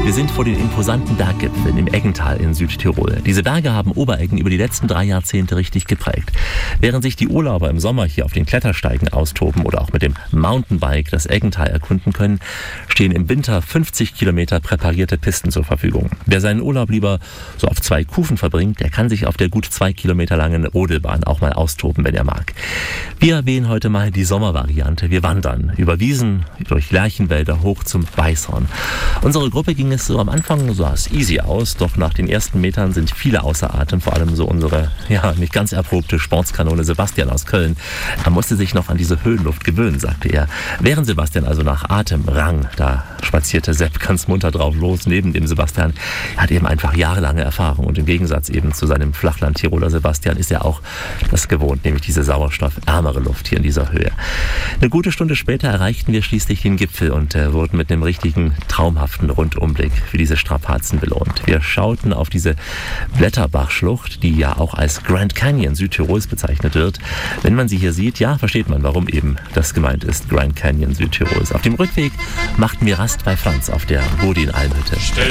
Wir sind vor den imposanten Berggipfeln im Eggental in Südtirol. Diese Berge haben Obereggen über die letzten 3 Jahrzehnte richtig geprägt. Während sich die Urlauber im Sommer hier auf den Klettersteigen austoben oder auch mit dem Mountainbike das Eggental erkunden können, stehen im Winter 50 Kilometer präparierte Pisten zur Verfügung. Wer seinen Urlaub lieber so auf 2 Kufen verbringt, der kann sich auf der gut 2 Kilometer langen Rodelbahn auch mal austoben, wenn er mag. Wir wählen heute mal die Sommervariante. Wir wandern über Wiesen, durch Lärchenwälder hoch zum Weißhorn. Unsere Gruppe ging es so am Anfang sah es easy aus, doch nach den ersten Metern sind viele außer Atem, vor allem so unsere, nicht ganz erprobte Sportskanone Sebastian aus Köln. Er musste sich noch an diese Höhenluft gewöhnen, sagte er. Während Sebastian also nach Atem rang, da spazierte Sepp ganz munter drauf los neben dem Sebastian. Er hat eben einfach jahrelange Erfahrung und im Gegensatz eben zu seinem Flachland-Tiroler Sebastian ist er auch das gewohnt, nämlich diese sauerstoffärmere Luft hier in dieser Höhe. Eine gute Stunde später erreichten wir schließlich den Gipfel und wurden mit einem richtigen traumhaften Rundumblick für diese Strapazen belohnt. Wir schauten auf diese Blätterbachschlucht, die ja auch als Grand Canyon Südtirols bezeichnet wird. Wenn man sie hier sieht, versteht man, warum eben das gemeint ist, Grand Canyon Südtirols. Auf dem Rückweg machten wir Rast bei Franz auf der Bodin-Almhütte.